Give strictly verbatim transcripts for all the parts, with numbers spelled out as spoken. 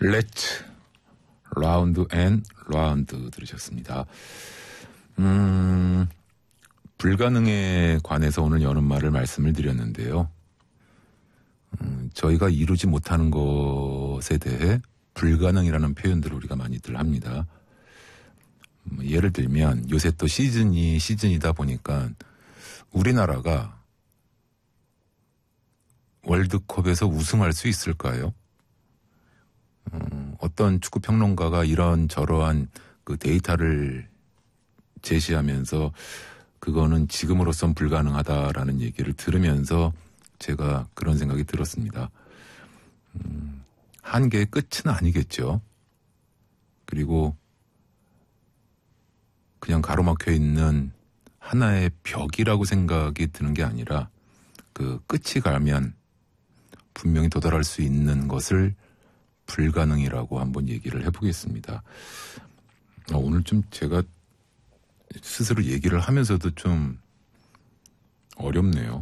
Let's 라운드 앤 라운드 들으셨습니다. 음, 불가능에 관해서 오늘 여는 말을 말씀을 드렸는데요. 음, 저희가 이루지 못하는 것에 대해 불가능이라는 표현들을 우리가 많이들 합니다. 음, 예를 들면 요새 또 시즌이 시즌이다 보니까 우리나라가 월드컵에서 우승할 수 있을까요? 음, 어떤 축구 평론가가 이런 저러한 그 데이터를 제시하면서 그거는 지금으로선 불가능하다라는 얘기를 들으면서 제가 그런 생각이 들었습니다. 음, 한계의 끝은 아니겠죠. 그리고 그냥 가로막혀 있는 하나의 벽이라고 생각이 드는 게 아니라 그 끝이 가면 분명히 도달할 수 있는 것을 불가능이라고 한번 얘기를 해보겠습니다. 어, 오늘 좀 제가 스스로 얘기를 하면서도 좀 어렵네요.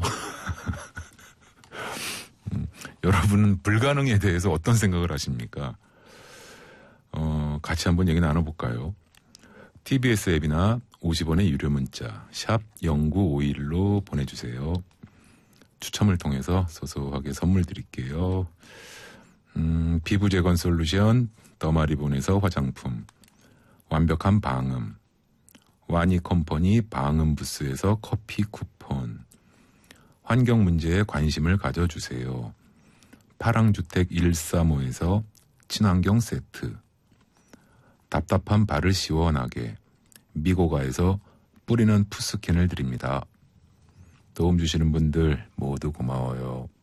음, 여러분은 불가능에 대해서 어떤 생각을 하십니까? 어, 같이 한번 얘기 나눠볼까요? 티비에스 앱이나 오십 원의 유료 문자 샵 공구오일로 보내주세요. 추첨을 통해서 소소하게 선물 드릴게요. 음, 피부 재건 솔루션 더마리본에서 화장품, 완벽한 방음, 와니 컴퍼니 방음 부스에서 커피 쿠폰, 환경 문제에 관심을 가져주세요. 파랑주택 일삼오에서 친환경 세트, 답답한 발을 시원하게 미고가에서 뿌리는 푸스캔을 드립니다. 도움 주시는 분들 모두 고마워요.